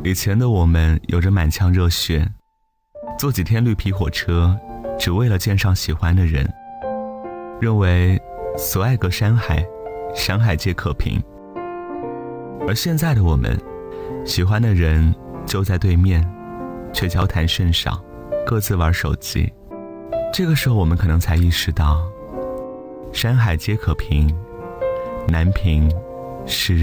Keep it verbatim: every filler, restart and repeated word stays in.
以前的我们有着满腔热血，坐几天绿皮火车只为了见上喜欢的人，认为所爱隔山海，山海皆可平。而现在的我们，喜欢的人就在对面，却交谈甚少，各自玩手机。这个时候我们可能才意识到，山海皆可平，难平是